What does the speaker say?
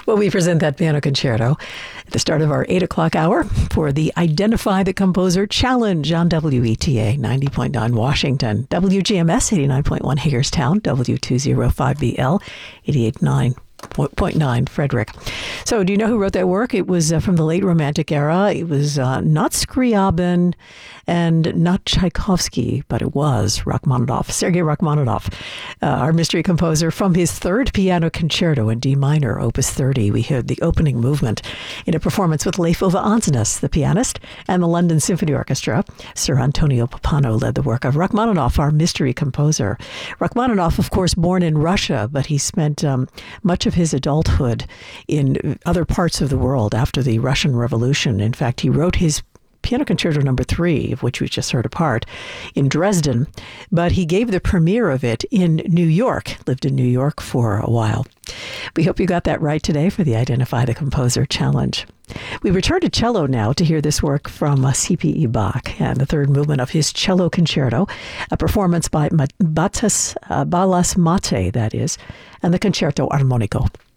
Well, we present that piano concerto at the start of our 8 o'clock hour for the Identify the Composer Challenge on WETA 90.9 Washington, WGMS 89.1 Hagerstown, W205BL 88.9 Frederick. So do you know who wrote that work? It was from the late Romantic era. It was not Scriabin and not Tchaikovsky, but it was Rachmaninoff, Sergei Rachmaninoff, our mystery composer, from his third piano concerto in D minor, Opus 30. We heard the opening movement in a performance with Leif Ove Ansnes, the pianist, and the London Symphony Orchestra. Sir Antonio Pappano led the work of Rachmaninoff, our mystery composer. Rachmaninoff, of course, born in Russia, but he spent much of his adulthood in other parts of the world after the Russian Revolution. In fact, he wrote his Piano Concerto No. 3, of which we just heard a part, in Dresden, but he gave the premiere of it in New York, lived in New York for a while. We hope you got that right today for the Identify the Composer Challenge. We return to cello now to hear this work from C.P.E. Bach and the third movement of his cello concerto, a performance by Balas Mate, that is, and the Concerto Armonico.